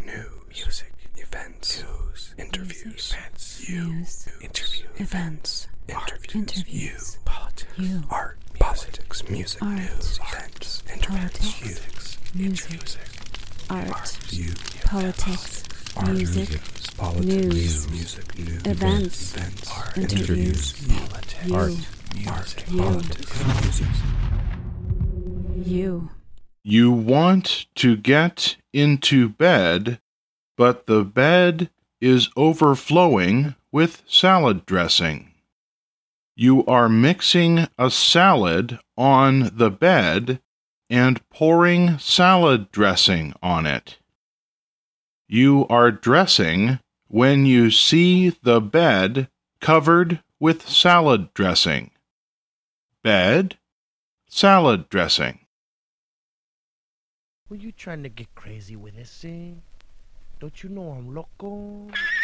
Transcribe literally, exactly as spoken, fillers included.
News. Music. Events. News. Interviews. Events. You. News. Interview. Events. Interviews. Interviews. You. Politics. You. Art. Politics. Music. Art. News. Events. Interviews. Politics. Music. Art. You. Politics. Music. News. Music. News. Events. Events. Interviews. Politics. Art. Art. Politics. Music. You. You want to get into bed, but the bed is overflowing with salad dressing. You are mixing a salad on the bed and pouring salad dressing on it. You are dressing when you see the bed covered with salad dressing. Bed, salad dressing. Were you trying to get crazy with this thing? Don't you know I'm loco?